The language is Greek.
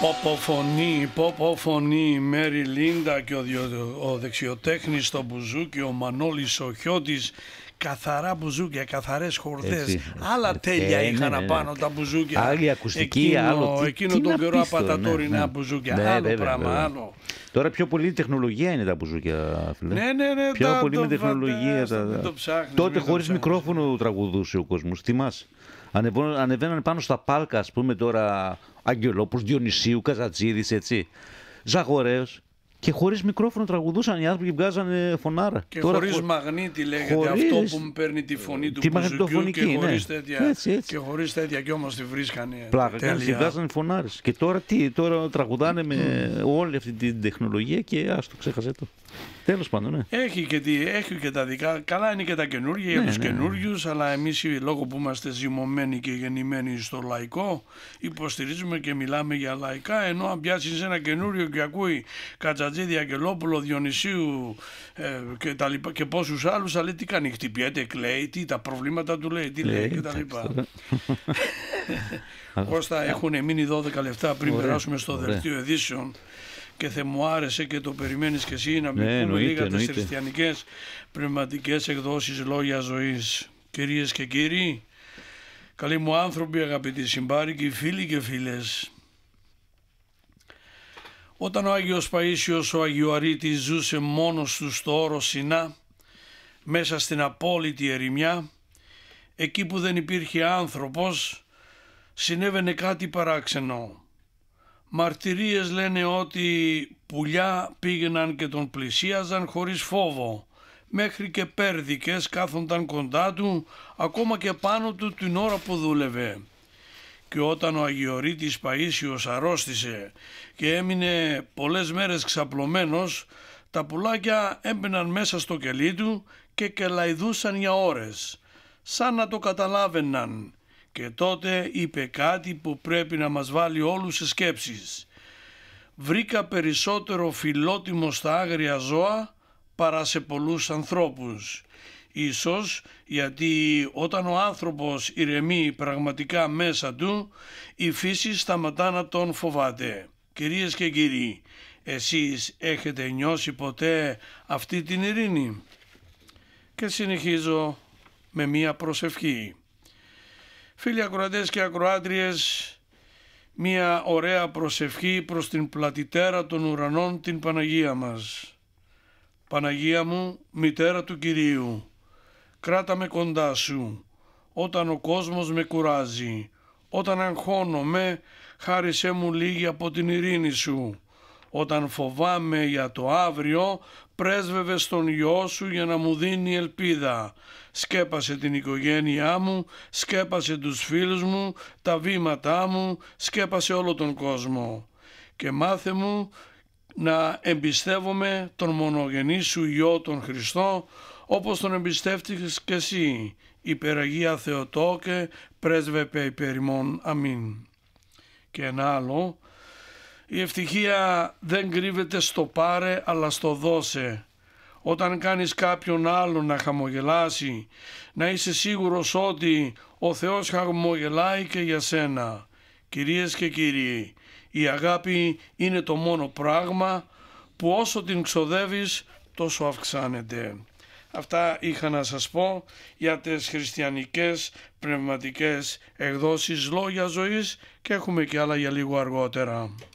Ποποφωνή, Μέρι Λίντα και ο δεξιοτέχνης στο μπουζούκι, ο Μανώλης ο Χιώτης, καθαρά μπουζούκια, καθαρές χορδές. Άλλα τέλεια είχαν απάνω τα μπουζούκια. Άλλη ακουστική, άλλο. Εκείνο τον καιρό απατατόρινα μπουζούκια. Άλλο πράγμα, άλλο. Τώρα πιο πολύ τεχνολογία είναι τα μπουζούκια, φίλε. Ναι. Πιο πολύ με τεχνολογία. Τότε χωρίς μικρόφωνο τραγουδούσε ο κόσμος. Θυμάσαι. Ανεβαίνανε πάνω στα πάλκα, ας πούμε τώρα, Αγγελόπουλος, Διονυσίου, Καζατζίδης, έτσι. Ζαγορέος. Και χωρίς μικρόφωνο τραγουδούσαν οι άνθρωποι και βγάζανε φωνάρα. Και χωρίς μαγνήτη λέγεται αυτό που μου παίρνει τη φωνή του μπουζουκιού και χωρίς τέτοια. Έτσι. Και χωρίς τέτοια κι όμως τη βρίσκανε. Πλάκα, και βγάζανε φωνάρες. Και τώρα τι, τώρα τραγουδάνε με όλη αυτή την τεχνολογία και ας το ξέχασε το. Τέλος πάντων, ναι. Έχει και τα δικά. Καλά είναι και τα καινούργια για τους καινούριους, αλλά εμείς λόγω που είμαστε ζυμωμένοι και γεννημένοι στο λαϊκό, υποστηρίζουμε και μιλάμε για λαϊκά. Ενώ αν πιάσεις ένα καινούριο και ακούει Κατζατζίδη, Αγγελόπουλο, Διονυσίου και πόσους άλλους, αλλά τι κάνει, χτυπιέται, κλαίει, τι τα προβλήματα του λέει, τι λέει κτλ. Κώστα, έχουν μείνει 12 λεπτά πριν περάσουμε στο δελτίο ειδήσεων. Και μου άρεσε και το περιμένεις και εσύ να πούμε λίγα τις χριστιανικές πνευματικές εκδόσεις λόγια ζωής. Κυρίες και κύριοι, καλοί μου άνθρωποι, αγαπητοί συμπάρικοι, φίλοι και φίλες. Όταν ο Άγιος Παΐσιος ο Αγιοαρείτης ζούσε μόνος του στο όρο Σινά, μέσα στην απόλυτη ερημιά, εκεί που δεν υπήρχε άνθρωπος, συνέβαινε κάτι παράξενο. Μαρτυρίες λένε ότι πουλιά πήγαιναν και τον πλησίαζαν χωρίς φόβο, μέχρι και πέρδικες κάθονταν κοντά του, ακόμα και πάνω του την ώρα που δούλευε. Και όταν ο Αγιορείτης Παΐσιος αρρώστησε και έμεινε πολλές μέρες ξαπλωμένος, τα πουλάκια έμπαιναν μέσα στο κελί του και κελαϊδούσαν για ώρες, σαν να το καταλάβαιναν. Και τότε είπε κάτι που πρέπει να μας βάλει όλους σε σκέψεις. Βρήκα περισσότερο φιλότιμο στα άγρια ζώα παρά σε πολλούς ανθρώπους. Ίσως γιατί όταν ο άνθρωπος ηρεμεί πραγματικά μέσα του, η φύση σταματά να τον φοβάται. Κυρίες και κύριοι, εσείς έχετε νιώσει ποτέ αυτή την ειρήνη? Και συνεχίζω με μία προσευχή. Φίλοι ακροατές και ακροάτριες, μία ωραία προσευχή προς την πλατητέρα των ουρανών, την Παναγία μας. Παναγία μου, μητέρα του Κυρίου, κράτα με κοντά σου, όταν ο κόσμος με κουράζει, όταν αγχώνομαι, χάρισέ μου λίγη από την ειρήνη σου. Όταν φοβάμαι για το αύριο, πρέσβευε στον Υιό σου για να μου δίνει ελπίδα. Σκέπασε την οικογένειά μου, σκέπασε τους φίλους μου, τα βήματά μου, σκέπασε όλο τον κόσμο. Και μάθε μου να εμπιστεύομαι τον μονογενή σου Υιό τον Χριστό, όπως τον εμπιστεύτηκες και εσύ. Υπεραγία Θεοτόκε, πρέσβεπε υπέρ ημών. Αμήν. Και ένα άλλο. Η ευτυχία δεν κρύβεται στο πάρε αλλά στο δώσε. Όταν κάνεις κάποιον άλλον να χαμογελάσει, να είσαι σίγουρος ότι ο Θεός χαμογελάει και για σένα. Κυρίες και κύριοι, η αγάπη είναι το μόνο πράγμα που όσο την ξοδεύεις τόσο αυξάνεται. Αυτά είχα να σας πω για τις χριστιανικές πνευματικές εκδόσεις λόγια ζωής και έχουμε και άλλα για λίγο αργότερα.